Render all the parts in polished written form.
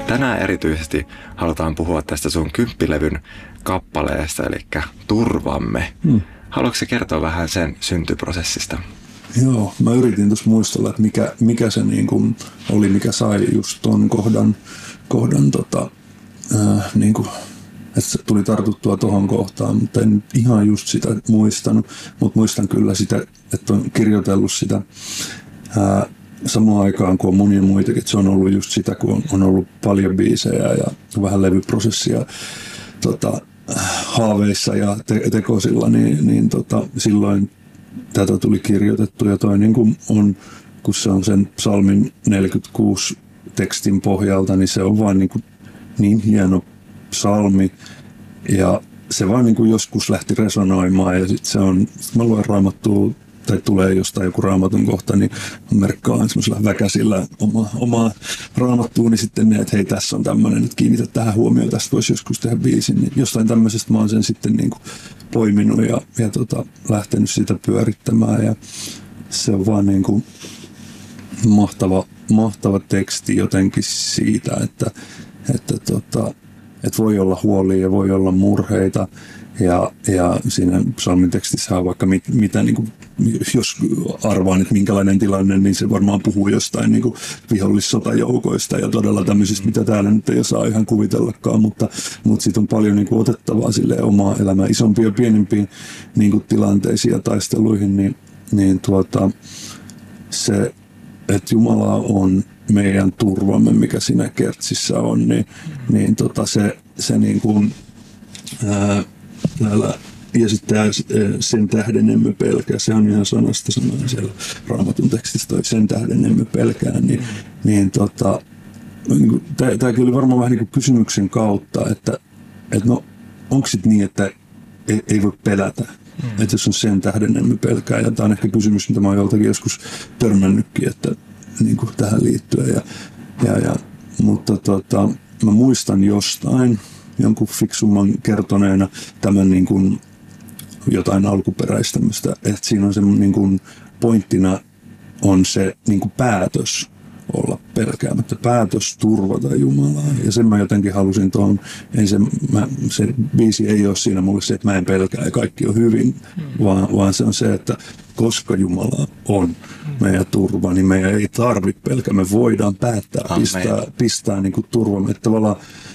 tänään erityisesti halutaan puhua tästä sun 10-levyn kappaleesta, eli Turvamme. Haluatko kertoa vähän sen syntyprosessista? Joo, mä yritin tuossa muistella, että mikä se niin kuin oli, mikä sai just ton kohdan niin kuin, että se tuli tartuttua tohon kohtaan, mutta en ihan just sitä muistanut, mutta muistan kyllä sitä, että on kirjoitellut sitä samaan aikaan, kun on monia muitakin, että se on ollut just sitä, kun on ollut paljon biisejä ja vähän levyprosessia haaveissa ja tekosilla, niin silloin tätä tuli kirjoitettu ja toi niin kuin on, kun se on sen psalmin 46 tekstin pohjalta, niin se on vaan niin hieno psalmi ja se vaan niin kuin joskus lähti resonoimaan ja sitten mä luen Raamattua tai tulee jostain joku Raamatun kohta, niin merkkaan semmoisella väkäsillä omaa Raamattuuni sitten, että hei, tässä on tämmöinen, että kiinnitä tähän huomioon, tästä voisi joskus tehdä biisin. Niin jostain tämmöisestä mä oon sen sitten niin kuin poiminut ja lähtenyt sitä pyörittämään ja se on vaan niin kuin mahtava teksti jotenkin siitä, että voi olla huolia ja voi olla murheita. Ja siinä psalmin tekstissä on vaikka mitä, niin kuin, jos arvaan, että minkälainen tilanne, niin se varmaan puhuu jostain niin kuin vihollissotajoukoista ja todella tämmöisistä, mitä täällä nyt ei osaa ihan kuvitellakaan, mutta siitä on paljon niin kuin otettavaa silleen omaa elämää isompiin ja pienempiin niin kuin tilanteisiin ja taisteluihin, niin se, että Jumala on meidän turvamme, mikä siinä kertsissä on, niin se niin kuin, ja sitten sen tähden emme pelkää, se on ihan sanasta sanaa siellä Raamatun tekstissä, sen tähden emme pelkää, tämä kyllä varmaan vähän niin kuin kysymyksen kautta, että no onko sitten niin, että ei voi pelätä, että jos on sen tähden emme pelkää, ja tämä on ehkä kysymys, mitä mä oon joltakin joskus törmännytkin, että niin kuin tähän liittyen, mutta mä muistan jostain jonkun fiksumman kertoneena tämän niin kuin jotain alkuperäistämistä, että siinä on se niin kuin pointtina on se niin kuin päätös olla pelkäämättä, päätös turvata Jumalaa. Ja sen mä jotenkin halusin tuohon, se biisi ei ole siinä mulle se, että mä en pelkää ja kaikki on hyvin, vaan se on se, että koska Jumala on meidän turva, niin meidän ei tarvitse pelkää, me voidaan päättää, pistää niin kuin turvamme, että tavallaan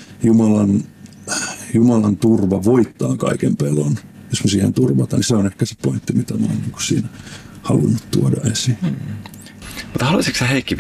Jumalan turva voittaa kaiken pelon, jos me siihen turvataan, niin se on ehkä se pointti, mitä mä oon niin siinä halunnut tuoda esiin. Mutta haluaisitko sä, Heikki,